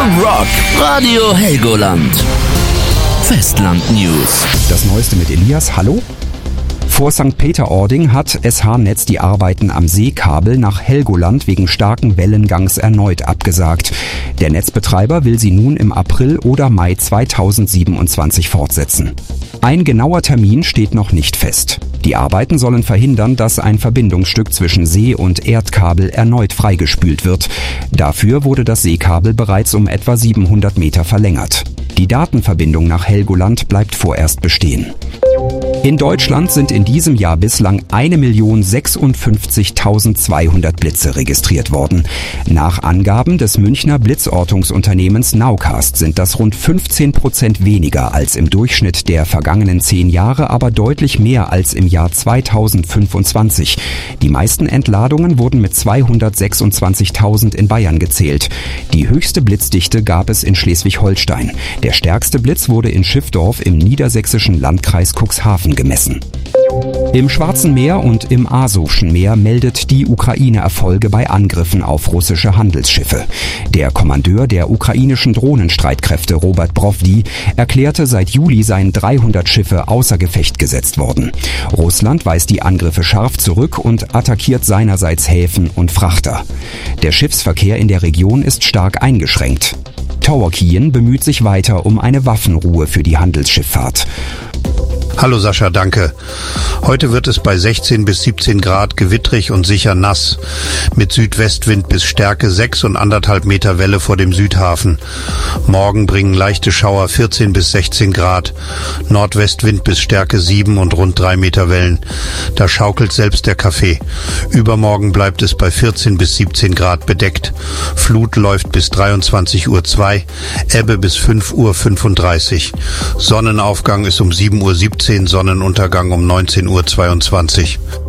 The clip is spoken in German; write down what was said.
Rock, Radio Helgoland. Festland News. Das Neueste mit Elias, hallo? Vor St. Peter-Ording hat SH-Netz die Arbeiten am Seekabel nach Helgoland wegen starken Wellengangs erneut abgesagt. Der Netzbetreiber will sie nun im April oder Mai 2027 fortsetzen. Ein genauer Termin steht noch nicht fest. Die Arbeiten sollen verhindern, dass ein Verbindungsstück zwischen See- und Erdkabel erneut freigespült wird. Dafür wurde das Seekabel bereits um etwa 700 Meter verlängert. Die Datenverbindung nach Helgoland bleibt vorerst bestehen. In Deutschland sind in diesem Jahr bislang 1.056.200 Blitze registriert worden. Nach Angaben des Münchner Blitzortungsunternehmens Nowcast sind das rund 15% weniger als im Durchschnitt der vergangenen 10 Jahre, aber deutlich mehr als im Jahr 2025. Die meisten Entladungen wurden mit 226.000 in Bayern gezählt. Die höchste Blitzdichte gab es in Schleswig-Holstein. Der stärkste Blitz wurde in Schiffdorf im niedersächsischen Landkreis Cuxhaven gemessen. Im Schwarzen Meer und im Asowschen Meer meldet die Ukraine Erfolge bei Angriffen auf russische Handelsschiffe. Der Kommandeur der ukrainischen Drohnenstreitkräfte Robert Brovdi erklärte, seit Juli seien 300 Schiffe außer Gefecht gesetzt worden. Russland weist die Angriffe scharf zurück und attackiert seinerseits Häfen und Frachter. Der Schiffsverkehr in der Region ist stark eingeschränkt. Tauerkien bemüht sich weiter um eine Waffenruhe für die Handelsschifffahrt. Hallo Sascha, danke. Heute wird es bei 16 bis 17 Grad gewittrig und sicher nass. Mit Südwestwind bis Stärke 6 und 1,5 Meter Welle vor dem Südhafen. Morgen bringen leichte Schauer 14 bis 16 Grad. Nordwestwind bis Stärke 7 und rund 3 Meter Wellen. Da schaukelt selbst der Kaffee. Übermorgen bleibt es bei 14 bis 17 Grad bedeckt. Flut läuft bis 23:02 Uhr, Ebbe bis 5:35 Uhr. Sonnenaufgang ist um 7:17 Uhr, Sonnenuntergang um 19:22 Uhr.